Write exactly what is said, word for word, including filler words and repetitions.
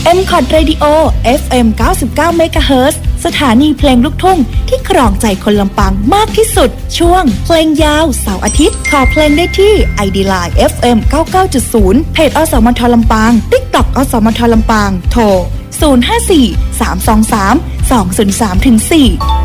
เอ็ม คอท Radio เอฟ เอ็ม เก้าสิบเก้า เมกะเฮิรตซ์ สถานีเพลงลูกทุ่งที่ครองใจคนลำปางมากที่สุดช่วงเพลงยาวเสาร์อาทิตย์ขอเพลงได้ที่ ไอ ดี ไลน์ เอฟ เอ็ม เก้าสิบเก้าจุดศูนย์ เพจอสมทลำปาง TikTok อสมทลำปางโทรศูนย์ ห้า สี่ สาม สอง สาม สอง ศูนย์ สาม สี่